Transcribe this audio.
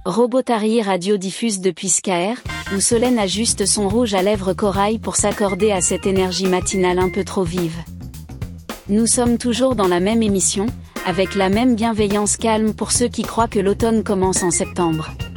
Robotari Radio diffuse depuis Skaer, où Solène ajuste son rouge à lèvres corail pour s'accorder à cette énergie matinale un peu trop vive. Nous sommes toujours dans la même émission, avec la même bienveillance calme pour ceux qui croient que l'automne commence en septembre.